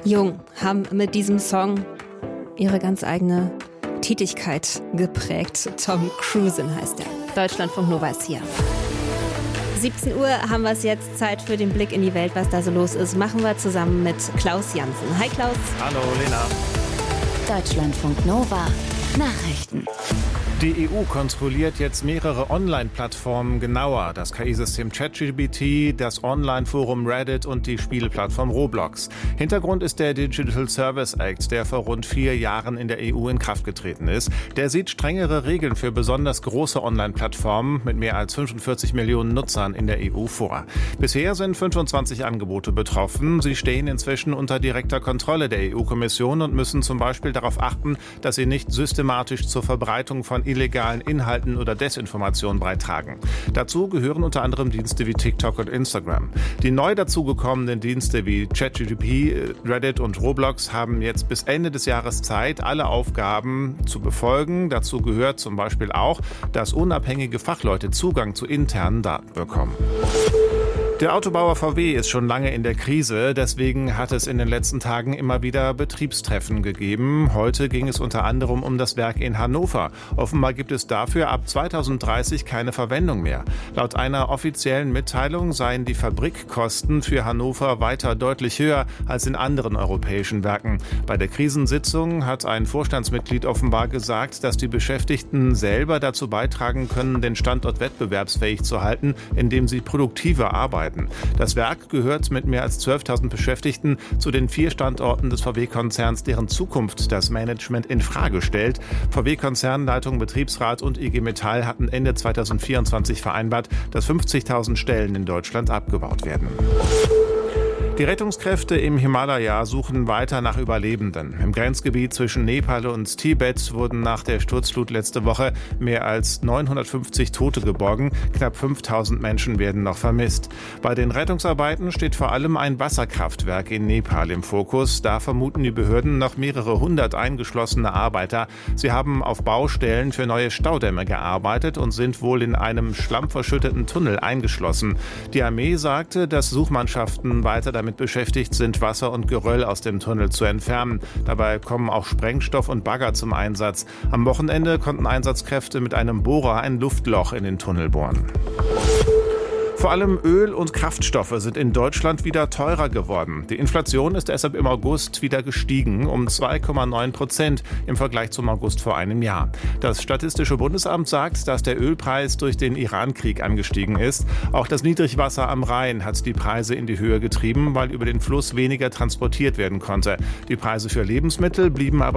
Jung haben mit diesem Song ihre ganz eigene Tätigkeit geprägt. Tom Cruisen heißt er. Deutschlandfunk Nova ist hier. 17 Uhr haben wir es jetzt. Zeit für den Blick in die Welt, was da so los ist. Machen wir zusammen mit Klaus Jansen. Hi Klaus. Hallo Lena. Deutschlandfunk Nova Nachrichten. Die EU kontrolliert jetzt mehrere Online-Plattformen genauer. Das KI-System ChatGPT, das Online-Forum Reddit und die Spieleplattform Roblox. Hintergrund ist der Digital Service Act, der vor rund 4 Jahren in der EU in Kraft getreten ist. Der sieht strengere Regeln für besonders große Online-Plattformen mit mehr als 45 Millionen Nutzern in der EU vor. Bisher sind 25 Angebote betroffen. Sie stehen inzwischen unter direkter Kontrolle der EU-Kommission und müssen zum Beispiel darauf achten, dass sie nicht systematisch zur Verbreitung von illegalen Inhalten oder Desinformation beitragen. Dazu gehören unter anderem Dienste wie TikTok und Instagram. Die neu dazugekommenen Dienste wie ChatGPT, Reddit und Roblox haben jetzt bis Ende des Jahres Zeit, alle Aufgaben zu befolgen. Dazu gehört zum Beispiel auch, dass unabhängige Fachleute Zugang zu internen Daten bekommen. Der Autobauer VW ist schon lange in der Krise, deswegen hat es in den letzten Tagen immer wieder Betriebstreffen gegeben. Heute ging es unter anderem um das Werk in Hannover. Offenbar gibt es dafür ab 2030 keine Verwendung mehr. Laut einer offiziellen Mitteilung seien die Fabrikkosten für Hannover weiter deutlich höher als in anderen europäischen Werken. Bei der Krisensitzung hat ein Vorstandsmitglied offenbar gesagt, dass die Beschäftigten selber dazu beitragen können, den Standort wettbewerbsfähig zu halten, indem sie produktiver arbeiten. Das Werk gehört mit mehr als 12.000 Beschäftigten zu den 4 Standorten des VW-Konzerns, deren Zukunft das Management in Frage stellt. VW-Konzernleitung, Betriebsrat und IG Metall hatten Ende 2024 vereinbart, dass 50.000 Stellen in Deutschland abgebaut werden. Die Rettungskräfte im Himalaya suchen weiter nach Überlebenden. Im Grenzgebiet zwischen Nepal und Tibet wurden nach der Sturzflut letzte Woche mehr als 950 Tote geborgen. Knapp 5.000 Menschen werden noch vermisst. Bei den Rettungsarbeiten steht vor allem ein Wasserkraftwerk in Nepal im Fokus. Da vermuten die Behörden noch mehrere hundert eingeschlossene Arbeiter. Sie haben auf Baustellen für neue Staudämme gearbeitet und sind wohl in einem schlammverschütteten Tunnel eingeschlossen. Die Armee sagte, dass Suchmannschaften weiter damit beschäftigt sind, Wasser und Geröll aus dem Tunnel zu entfernen. Dabei kommen auch Sprengstoff und Bagger zum Einsatz. Am Wochenende konnten Einsatzkräfte mit einem Bohrer ein Luftloch in den Tunnel bohren. Vor allem Öl und Kraftstoffe sind in Deutschland wieder teurer geworden. Die Inflation ist deshalb im August wieder gestiegen, um 2,9% im Vergleich zum August vor einem Jahr. Das Statistische Bundesamt sagt, dass der Ölpreis durch den Iran-Krieg angestiegen ist. Auch das Niedrigwasser am Rhein hat die Preise in die Höhe getrieben, weil über den Fluss weniger transportiert werden konnte. Die Preise für Lebensmittel blieben aber